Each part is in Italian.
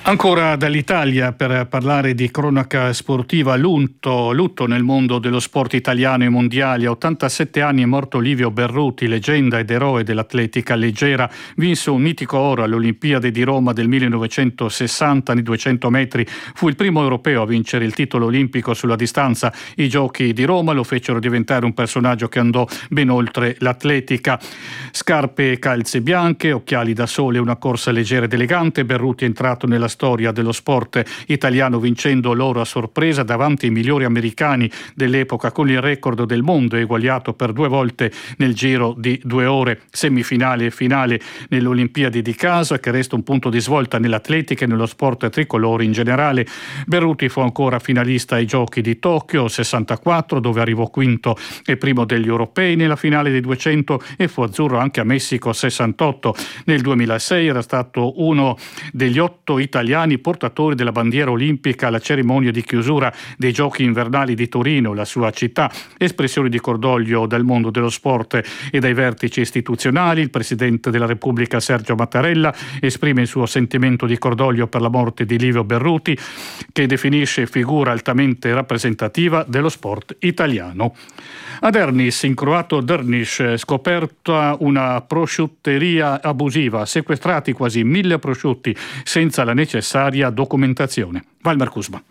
Ancora dall'Italia per parlare di cronaca sportiva, lutto nel mondo dello sport italiano e mondiale. A 87 anni è morto Livio Berruti, leggenda ed eroe dell'atletica leggera. Vinse un mitico oro alle Olimpiadi di Roma del 1960 nei 200 metri. Fu il primo europeo a vincere il titolo olimpico sulla distanza. I giochi di Roma lo fecero diventare un personaggio che andò ben oltre l'atletica. Scarpe e calze bianche, occhiali da sole, una corsa leggera ed elegante. Berruti è entrato nella storia dello sport italiano vincendo l'oro a sorpresa davanti ai migliori americani dell'epoca con il record del mondo eguagliato per 2 volte nel giro di 2 ore. Semifinale e finale nelle Olimpiadi di casa, che resta un punto di svolta nell'atletica e nello sport tricolore in generale. Berruti fu ancora finalista ai Giochi di Tokyo 64, dove arrivò quinto e primo degli europei nella finale dei 200, e fu azzurro anche a Messico 68. Nel 2006 era stato uno degli 8 italiani portatori della bandiera olimpica alla cerimonia di chiusura dei Giochi invernali di Torino, la sua città. Espressioni di cordoglio dal mondo dello sport e dai vertici istituzionali. Il Presidente della Repubblica Sergio Mattarella esprime il suo sentimento di cordoglio per la morte di Livio Berruti, che definisce figura altamente rappresentativa dello sport italiano. Ad Ernis, in croato Drniš, scoperta una prosciutteria abusiva, sequestrati quasi 1000 prosciutti senza la necessaria documentazione. Valmar Kuzma.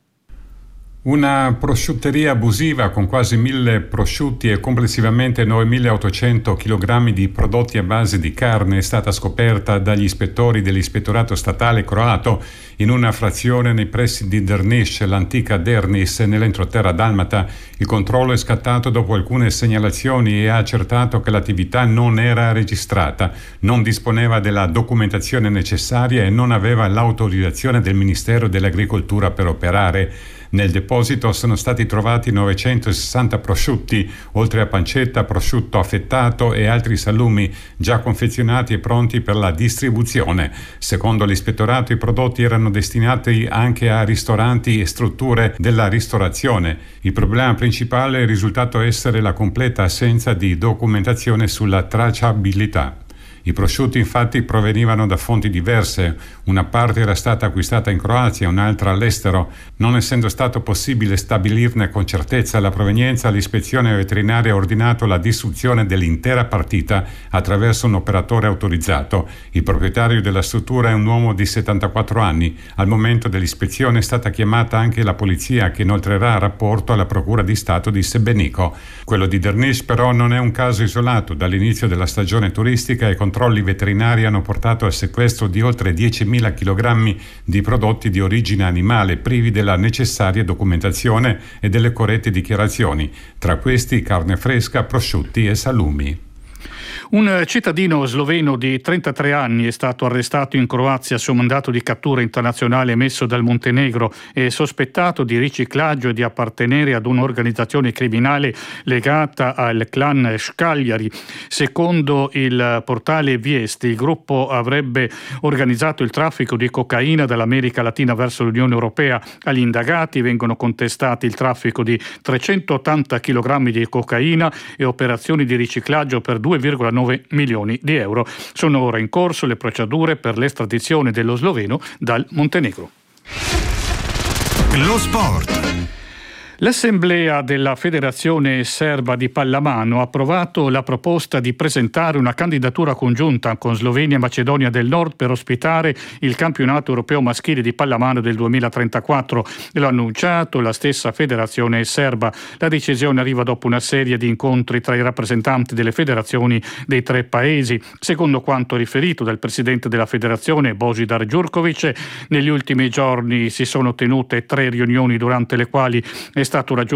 Una prosciutteria abusiva con quasi 1000 prosciutti e complessivamente 9.800 kg di prodotti a base di carne è stata scoperta dagli ispettori dell'ispettorato statale croato in una frazione nei pressi di Drniš, l'antica Dernis, nell'entroterra dalmata. Il controllo è scattato dopo alcune segnalazioni e ha accertato che l'attività non era registrata, non disponeva della documentazione necessaria e non aveva l'autorizzazione del Ministero dell'Agricoltura per operare. Nel deposito sono stati trovati 960 prosciutti, oltre a pancetta, prosciutto affettato e altri salumi già confezionati e pronti per la distribuzione. Secondo l'ispettorato i prodotti erano destinati anche a ristoranti e strutture della ristorazione. Il problema principale è risultato essere la completa assenza di documentazione sulla tracciabilità. I prosciutti infatti provenivano da fonti diverse, una parte era stata acquistata in Croazia, un'altra all'estero. Non essendo stato possibile stabilirne con certezza la provenienza, l'ispezione veterinaria ha ordinato la distruzione dell'intera partita attraverso un operatore autorizzato. Il proprietario della struttura è un uomo di 74 anni. Al momento dell'ispezione è stata chiamata anche la polizia, che inoltrerà rapporto alla Procura di Stato di Sebenico. Quello di Drniš però non è un caso isolato. Dall'inizio della stagione turistica i controlli veterinari hanno portato al sequestro di oltre 10.000 kg di prodotti di origine animale privi della necessaria documentazione e delle corrette dichiarazioni, tra questi carne fresca, prosciutti e salumi. Un cittadino sloveno di 33 anni è stato arrestato in Croazia su mandato di cattura internazionale emesso dal Montenegro e sospettato di riciclaggio e di appartenere ad un'organizzazione criminale legata al clan Škaljari. Secondo il portale Viesti, il gruppo avrebbe organizzato il traffico di cocaina dall'America Latina verso l'Unione Europea. Agli indagati vengono contestati il traffico di 380 kg di cocaina e operazioni di riciclaggio per 2,9 milioni di euro. Sono ora in corso le procedure per l'estradizione dello sloveno dal Montenegro. Lo sport. L'Assemblea della Federazione Serba di Pallamano ha approvato la proposta di presentare una candidatura congiunta con Slovenia e Macedonia del Nord per ospitare il campionato europeo maschile di pallamano del 2034. Lo ha annunciato la stessa Federazione Serba. La decisione arriva dopo una serie di incontri tra i rappresentanti delle federazioni dei 3 paesi. Secondo quanto riferito dal presidente della federazione, Božidar Đurković, negli ultimi giorni si sono tenute 3 riunioni durante le quali è stato raggiunto